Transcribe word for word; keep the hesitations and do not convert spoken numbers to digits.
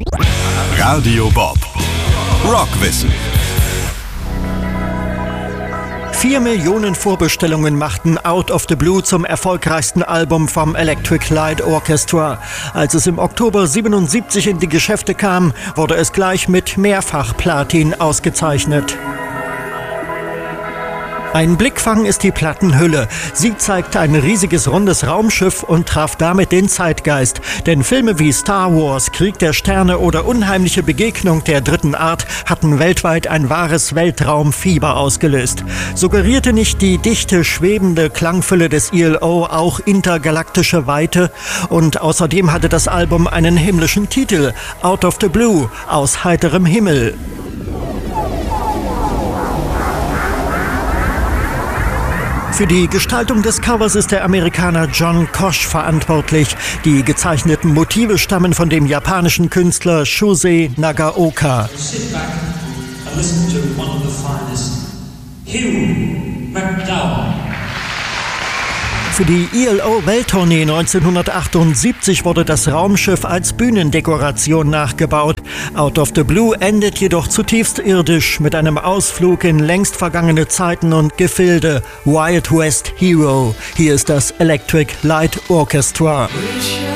Radio Bob. Rockwissen. Vier Millionen Vorbestellungen machten Out of the Blue zum erfolgreichsten Album vom Electric Light Orchestra. Als es im Oktober siebenundsiebzig in die Geschäfte kam, wurde es gleich mit Mehrfach-Platin ausgezeichnet. Ein Blickfang ist die Plattenhülle. Sie zeigt ein riesiges rundes Raumschiff und traf damit den Zeitgeist. Denn Filme wie Star Wars, Krieg der Sterne oder Unheimliche Begegnung der dritten Art hatten weltweit ein wahres Weltraumfieber ausgelöst. Suggerierte nicht die dichte, schwebende Klangfülle des E L O auch intergalaktische Weite? Und außerdem hatte das Album einen himmlischen Titel, Out of the Blue, aus heiterem Himmel. Für die Gestaltung des Covers ist der Amerikaner John Kosh verantwortlich. Die gezeichneten Motive stammen von dem japanischen Künstler Shusei Nagaoka. Für die E L O-Welttournee neunzehnhundertachtundsiebzig wurde das Raumschiff als Bühnendekoration nachgebaut. Out of the Blue endet jedoch zutiefst irdisch mit einem Ausflug in längst vergangene Zeiten und Gefilde. Wild West Hero. Hier ist das Electric Light Orchestra.